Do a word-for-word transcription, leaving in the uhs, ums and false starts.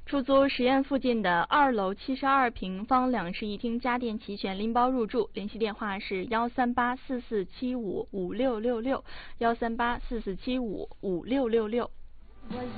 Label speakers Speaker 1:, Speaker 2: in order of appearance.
Speaker 1: 出租实验附近的二楼七十二平方两室一厅，家电齐全，拎包入住。联系电话是幺三八四四七五五六六六，幺三八四四七五五六六六。